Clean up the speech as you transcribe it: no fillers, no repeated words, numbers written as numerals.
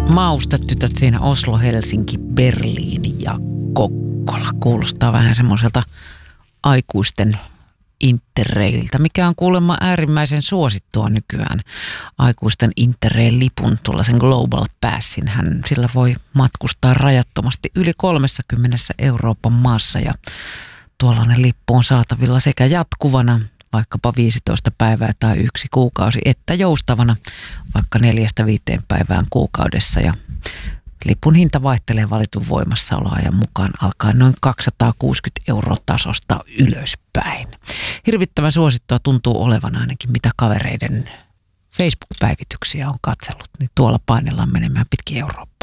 Maustetytöt siinä Oslo, Helsinki, Berliini ja Kokkola. Kuulostaa vähän semmoiselta aikuisten Interraililtä, mikä on kuulemma äärimmäisen suosittua nykyään. Aikuisten Interrail-lipun, tuollaisen Global Passin, sillä voi matkustaa rajattomasti yli 30 Euroopan maassa ja tuollainen lippu on saatavilla sekä jatkuvana, vaikkapa 15 päivää tai 1 kuukausi, että joustavana vaikka 4-5 päivään kuukaudessa. Ja lipun hinta vaihtelee valitun voimassaoloajan mukaan alkaen noin 260 € tasosta ylöspäin. Hirvittävän suosittua tuntuu olevan ainakin mitä kavereiden Facebook-päivityksiä on katsellut, niin tuolla painellaan menemään pitkin Eurooppaa.